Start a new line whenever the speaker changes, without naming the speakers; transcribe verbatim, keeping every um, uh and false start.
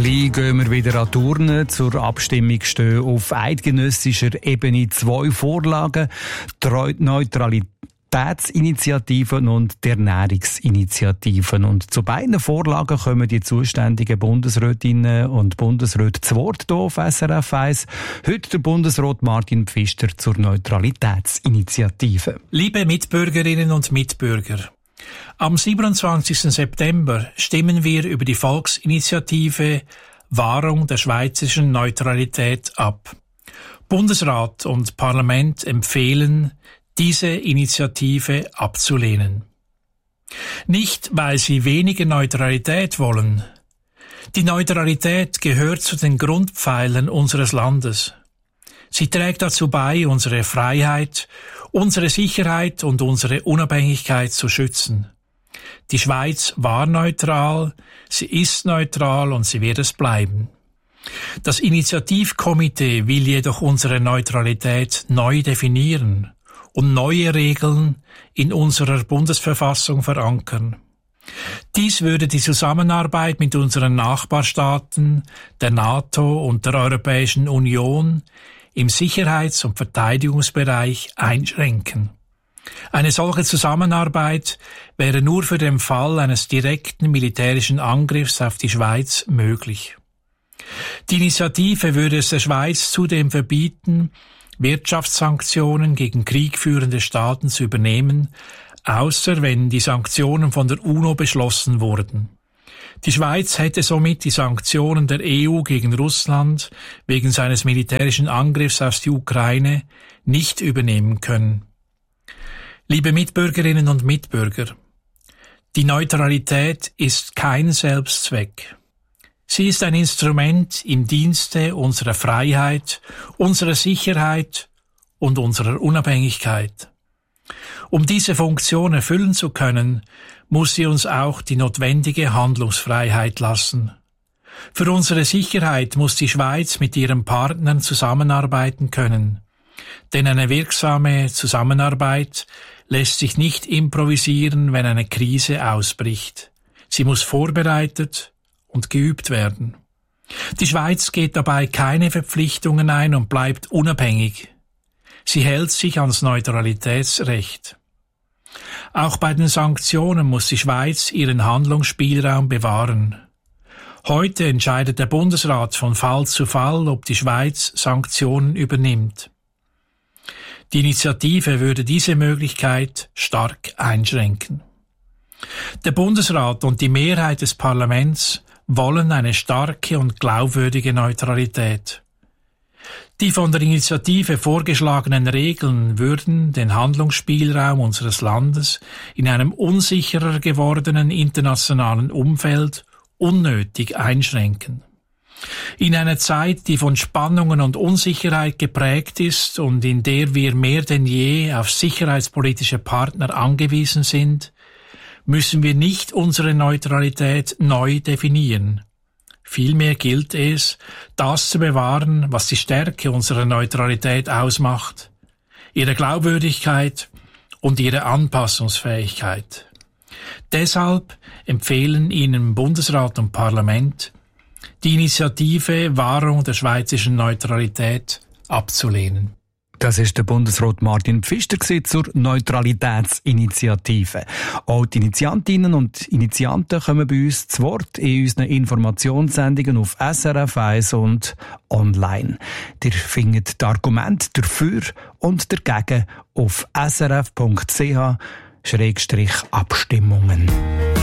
Gleich gehen wir wieder an die Urne. Zur Abstimmung stehen auf eidgenössischer Ebene zwei Vorlagen. Die Neutralitätsinitiativen und die Ernährungsinitiativen. Und zu beiden Vorlagen kommen die zuständigen Bundesrätinnen und Bundesräte zu Wort hier auf S R F eins. Heute der Bundesrat Martin Pfister zur Neutralitätsinitiative.
Liebe Mitbürgerinnen und Mitbürger, am siebenundzwanzigsten September stimmen wir über die Volksinitiative Wahrung der schweizerischen Neutralität ab. Bundesrat und Parlament empfehlen, diese Initiative abzulehnen. Nicht, weil sie weniger Neutralität wollen. Die Neutralität gehört zu den Grundpfeilern unseres Landes. Sie trägt dazu bei, unsere Freiheit, unsere Sicherheit und unsere Unabhängigkeit zu schützen. Die Schweiz war neutral, sie ist neutral und sie wird es bleiben. Das Initiativkomitee will jedoch unsere Neutralität neu definieren und neue Regeln in unserer Bundesverfassung verankern. Dies würde die Zusammenarbeit mit unseren Nachbarstaaten, der NATO und der Europäischen Union im Sicherheits- und Verteidigungsbereich einschränken. Eine solche Zusammenarbeit wäre nur für den Fall eines direkten militärischen Angriffs auf die Schweiz möglich. Die Initiative würde es der Schweiz zudem verbieten, Wirtschaftssanktionen gegen kriegführende Staaten zu übernehmen, außer wenn die Sanktionen von der UNO beschlossen wurden. Die Schweiz hätte somit die Sanktionen der E U gegen Russland wegen seines militärischen Angriffs auf die Ukraine nicht übernehmen können. Liebe Mitbürgerinnen und Mitbürger, die Neutralität ist kein Selbstzweck. Sie ist ein Instrument im Dienste unserer Freiheit, unserer Sicherheit und unserer Unabhängigkeit. Um diese Funktion erfüllen zu können, muss sie uns auch die notwendige Handlungsfreiheit lassen. Für unsere Sicherheit muss die Schweiz mit ihren Partnern zusammenarbeiten können. Denn eine wirksame Zusammenarbeit lässt sich nicht improvisieren, wenn eine Krise ausbricht. Sie muss vorbereitet und geübt werden. Die Schweiz geht dabei keine Verpflichtungen ein und bleibt unabhängig. Sie hält sich ans Neutralitätsrecht. Auch bei den Sanktionen muss die Schweiz ihren Handlungsspielraum bewahren. Heute entscheidet der Bundesrat von Fall zu Fall, ob die Schweiz Sanktionen übernimmt. Die Initiative würde diese Möglichkeit stark einschränken. Der Bundesrat und die Mehrheit des Parlaments wollen eine starke und glaubwürdige Neutralität. Die von der Initiative vorgeschlagenen Regeln würden den Handlungsspielraum unseres Landes in einem unsicherer gewordenen internationalen Umfeld unnötig einschränken. In einer Zeit, die von Spannungen und Unsicherheit geprägt ist und in der wir mehr denn je auf sicherheitspolitische Partner angewiesen sind, müssen wir nicht unsere Neutralität neu definieren. Vielmehr gilt es, das zu bewahren, was die Stärke unserer Neutralität ausmacht, ihre Glaubwürdigkeit und ihre Anpassungsfähigkeit. Deshalb empfehlen Ihnen Bundesrat und Parlament, die Initiative Wahrung der schweizerischen Neutralität abzulehnen.
Das ist der Bundesrat Martin Pfister zur Neutralitätsinitiative. Auch die Initiantinnen und Initianten kommen bei uns zu Wort in unseren Informationssendungen auf S R F eins und online. Ihr findet die Argumente dafür und dagegen auf s r f punkt c h Schrägstrich Abstimmungen.